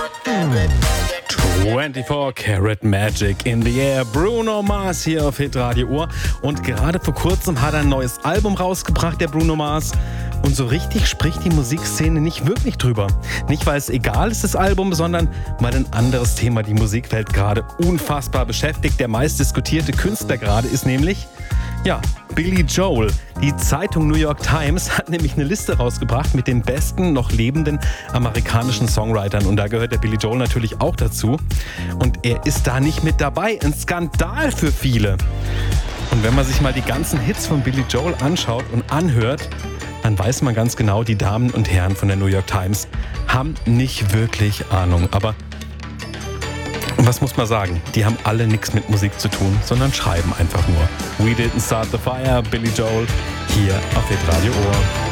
24 Karat Magic in the Air. Bruno Mars hier auf Hitradio Ohr. Und gerade vor kurzem hat er ein neues Album rausgebracht, der Bruno Mars. Und so richtig spricht die Musikszene nicht wirklich drüber. Nicht, weil es egal ist, das Album, sondern weil ein anderes Thema die Musikwelt gerade unfassbar beschäftigt. Der meistdiskutierte Künstler gerade ist nämlich, Billy Joel. Die Zeitung New York Times hat nämlich eine Liste rausgebracht mit den besten noch lebenden amerikanischen Songwritern. Und da gehört der Billy Joel natürlich auch dazu. Und er ist da nicht mit dabei. Ein Skandal für viele. Und wenn man sich mal die ganzen Hits von Billy Joel anschaut und anhört, dann weiß man ganz genau, die Damen und Herren von der New York Times haben nicht wirklich Ahnung. Aber was muss man sagen? Die haben alle nichts mit Musik zu tun, sondern schreiben einfach nur. We didn't start the fire, Billy Joel, hier auf Hitradio Ohr.